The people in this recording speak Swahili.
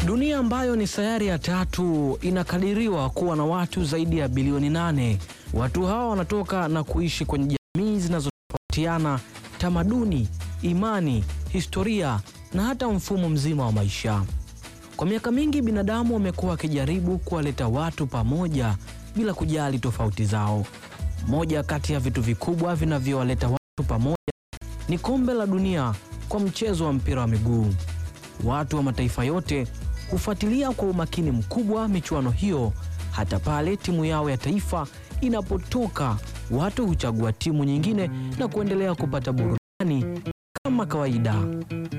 Dunia ambayo ni sayari ya tatu inakadiriwa kuwa na watu zaidi ya bilioni 8. Watu hawa wanatoka na kuishi kwenye jamii zinazotofautiana, tamaduni, imani, historia na hata mfumo mzima wa maisha. Kwa miaka mingi binadamu wamekuwa wakijaribu kuwaleta watu pamoja bila kujali tofauti zao. Moja kati ya vitu vikubwa vinavyowaleta watu pamoja ni kombe la dunia kwa mchezo wa mpira wa miguu. Watu wa mataifa yote hufuatilia kwa umakini mkubwa michuano hiyo. Hata pale timu yao ya taifa inapotoka, watu huchagua timu nyingine na kuendelea kupata burudani kama kawaida.